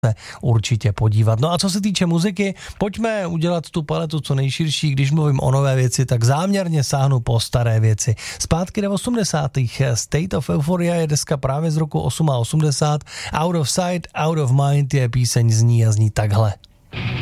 se určitě podívat. No a co se týče muziky, pojďme udělat tu paletu co nejširší. Když mluvím o nové věci, tak záměrně sáhnu po staré věci. Zpátky do 80. State of Euphoria je deska právě z roku 88. Out of Sight, Out of Mind je píseň zní takhle.